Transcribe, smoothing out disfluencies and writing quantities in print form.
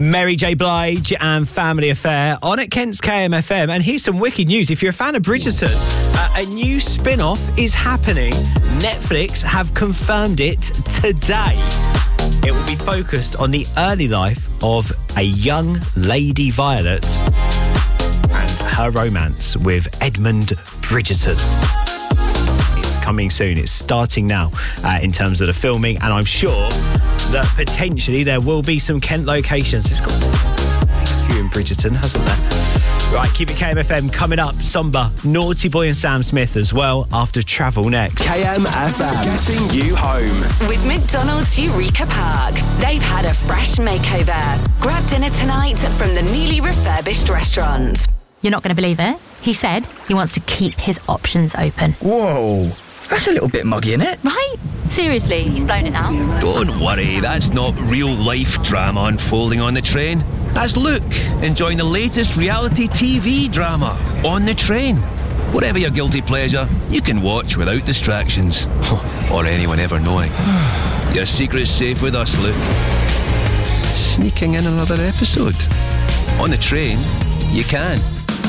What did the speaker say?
Mary J. Blige and Family Affair on at Kent's KMFM. And here's some wicked news. If you're a fan of Bridgerton, a new spin-off is happening. Netflix have confirmed it today. It will be focused on the early life of a young Lady Violet and her romance with Edmund Bridgerton. It's coming soon. It's starting now in terms of the filming, and I'm sure that potentially there will be some Kent locations. It's got to be a few in Bridgerton, hasn't there? Right, keep it KMFM. Coming up, Somber, Naughty Boy and Sam Smith as well after Travel next. KMFM, getting you home. With McDonald's Eureka Park. They've had a fresh makeover. Grab dinner tonight from the newly refurbished restaurant. You're not going to believe it. He said he wants to keep his options open. Whoa, that's a little bit muggy, isn't it? Right? Seriously, he's blown it now. Don't worry, that's not real-life drama unfolding on the train. That's Luke, enjoying the latest reality TV drama, On the Train. Whatever your guilty pleasure, you can watch without distractions. Or anyone ever knowing. Your secret's safe with us, Luke. Sneaking in another episode. On the Train, you can.